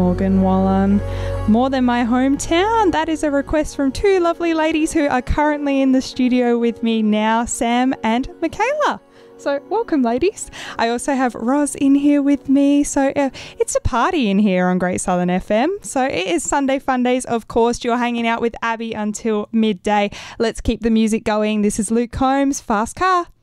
Morgan Wallen. More Than My Hometown. That is a request from two lovely ladies who are currently in the studio with me now, Sam and Michaela. So welcome, ladies. I also have Roz in here with me. So it's a party in here on Great Southern FM. So it is Sunday Fun Days, of course. You're hanging out with Abby until midday. Let's keep the music going. This is Luke Combs, Fast Car.